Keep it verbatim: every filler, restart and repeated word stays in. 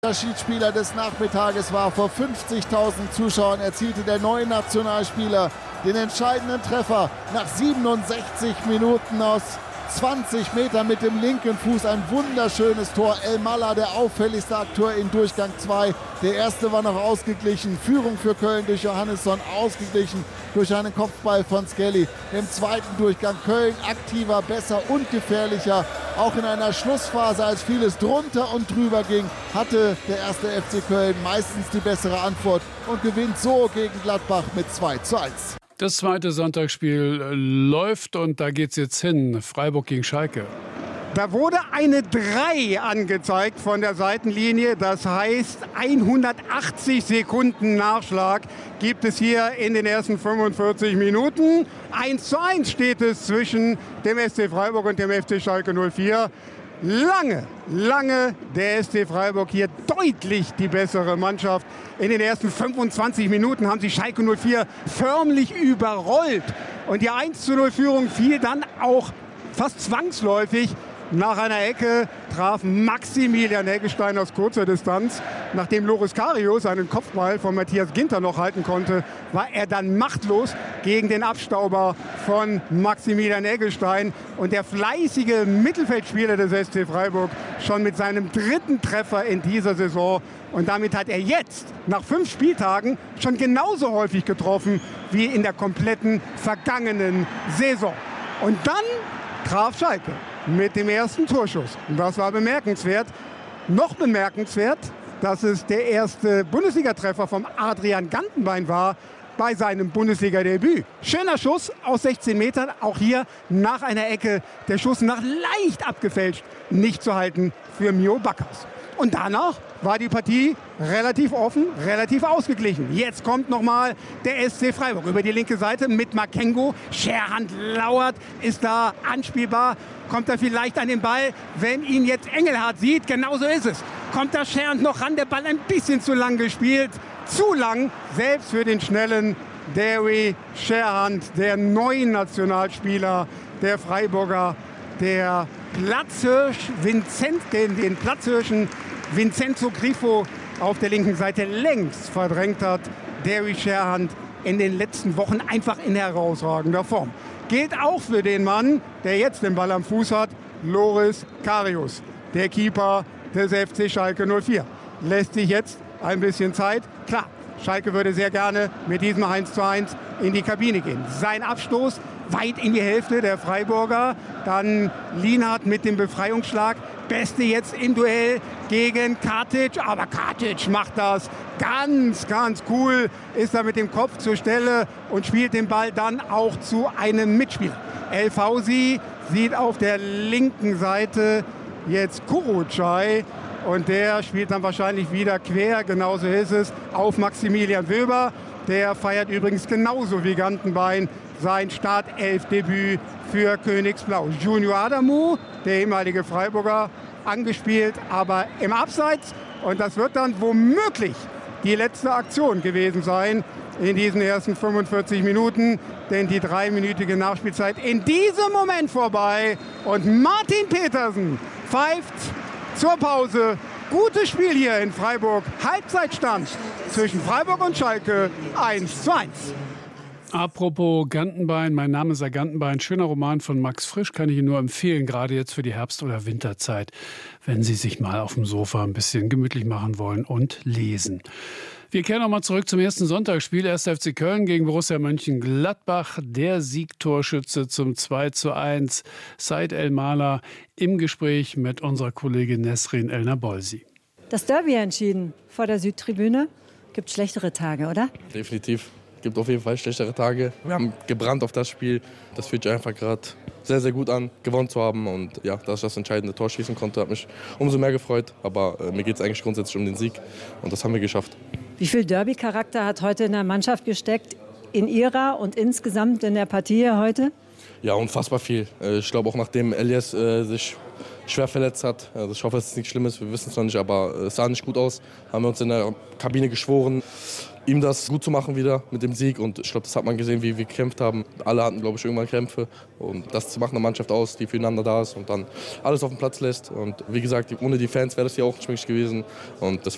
Der Schiedsspieler des Nachmittages war vor fünfzigtausend Zuschauern, erzielte der neue Nationalspieler den entscheidenden Treffer nach siebenundsechzig Minuten aus zwanzig Meter mit dem linken Fuß. Ein wunderschönes Tor. Elmalah, der auffälligste Akteur in Durchgang zwei. Der erste war noch ausgeglichen. Führung für Köln durch Johannesson, ausgeglichen durch einen Kopfball von Skelly. Im zweiten Durchgang Köln aktiver, besser und gefährlicher. Auch in einer Schlussphase, als vieles drunter und drüber ging, hatte der erste F C Köln meistens die bessere Antwort und gewinnt so gegen Gladbach mit zwei zu eins. Das zweite Sonntagsspiel läuft und da geht's jetzt hin. Freiburg gegen Schalke. Da wurde eine drei angezeigt von der Seitenlinie. Das heißt, hundertachtzig Sekunden Nachschlag gibt es hier in den ersten fünfundvierzig Minuten. eins zu eins steht es zwischen dem S C Freiburg und dem F C Schalke null vier. Lange, lange der S C Freiburg hier deutlich die bessere Mannschaft. In den ersten fünfundzwanzig Minuten haben sie Schalke null vier förmlich überrollt. Und die eins zu null Führung fiel dann auch fast zwangsläufig. Nach einer Ecke traf Maximilian Eggestein aus kurzer Distanz. Nachdem Loris Karius einen Kopfball von Matthias Ginter noch halten konnte, war er dann machtlos gegen den Abstauber von Maximilian Eggestein. Und der fleißige Mittelfeldspieler des S C Freiburg schon mit seinem dritten Treffer in dieser Saison. Und damit hat er jetzt, nach fünf Spieltagen, schon genauso häufig getroffen wie in der kompletten vergangenen Saison. Und dann traf Schalke mit dem ersten Torschuss. Und das war bemerkenswert. Noch bemerkenswert, dass es der erste Bundesliga-Treffer vom Adrian Gantenbein war bei seinem Bundesliga-Debüt. Schöner Schuss aus sechzehn Metern, auch hier nach einer Ecke. Der Schuss nach leicht abgefälscht, nicht zu halten für Mio Backhaus. Und danach war die Partie relativ offen, relativ ausgeglichen. Jetzt kommt nochmal der S C Freiburg über die linke Seite mit Makengo. Scherhand lauert, ist da anspielbar. Kommt er vielleicht an den Ball, wenn ihn jetzt Engelhardt sieht. Genauso ist es. Kommt da Scherhand noch ran, der Ball ein bisschen zu lang gespielt. Zu lang, selbst für den schnellen Derry Scherhand, der neuen Nationalspieler der Freiburger. Der Platzhirsch Vincent, den, den Platzhirschen Vincenzo Grifo auf der linken Seite längst verdrängt hat. Derry Scherhand in den letzten Wochen einfach in herausragender Form. Gilt auch für den Mann, der jetzt den Ball am Fuß hat, Loris Karius, der Keeper des F C Schalke null vier. Lässt sich jetzt ein bisschen Zeit. Klar, Schalke würde sehr gerne mit diesem eins zu eins in die Kabine gehen. Sein Abstoß weit in die Hälfte der Freiburger. Dann Lienhardt mit dem Befreiungsschlag. Beste jetzt im Duell gegen Katic. Aber Katic macht das ganz, ganz cool. Ist da mit dem Kopf zur Stelle und spielt den Ball dann auch zu einem Mitspieler. El Fausi sieht auf der linken Seite jetzt Kurucay. Und der spielt dann wahrscheinlich wieder quer, genauso ist es, auf Maximilian Wöber. Der feiert übrigens genauso wie Gantenbein sein Startelfdebüt für Königsblau. Junior Adamu, der ehemalige Freiburger, angespielt, aber im Abseits. Und das wird dann womöglich die letzte Aktion gewesen sein in diesen ersten fünfundvierzig Minuten. Denn die dreiminütige Nachspielzeit in diesem Moment vorbei. Und Martin Petersen pfeift zur Pause. Gutes Spiel hier in Freiburg. Halbzeitstand zwischen Freiburg und Schalke eins zu eins. Apropos Gantenbein, mein Name ist Gantenbein. Schöner Roman von Max Frisch, kann ich Ihnen nur empfehlen, gerade jetzt für die Herbst- oder Winterzeit, wenn Sie sich mal auf dem Sofa ein bisschen gemütlich machen wollen und lesen. Wir kehren nochmal zurück zum ersten Sonntagsspiel. erster F C Köln gegen Borussia Mönchengladbach. Der Siegtorschütze zum zwei zu eins. Said Elmalah im Gespräch mit unserer Kollegin Nesrin Elnabolsi. Das Derby entschieden vor der Südtribüne. Gibt schlechtere Tage, oder? Definitiv. Gibt auf jeden Fall schlechtere Tage. Wir haben gebrannt auf das Spiel. Das fühlt sich einfach gerade sehr, sehr gut an, gewonnen zu haben. Und ja, dass ich das entscheidende Tor schießen konnte, hat mich umso mehr gefreut. Aber äh, mir geht es eigentlich grundsätzlich um den Sieg. Und das haben wir geschafft. Wie viel Derby-Charakter hat heute in der Mannschaft gesteckt, in ihrer und insgesamt in der Partie heute? Ja, unfassbar viel. Ich glaube auch, nachdem Elias äh, sich schwer verletzt hat, also ich hoffe, es ist nichts Schlimmes, wir wissen es noch nicht, aber es sah nicht gut aus, haben wir uns in der Kabine geschworen, ihm das gut zu machen wieder mit dem Sieg. Und ich glaube, das hat man gesehen, wie wir gekämpft haben. Alle hatten, glaube ich, irgendwann Krämpfe. Und das macht eine Mannschaft aus, die füreinander da ist und dann alles auf den Platz lässt. Und wie gesagt, ohne die Fans wäre das hier auch nicht möglich gewesen. Und das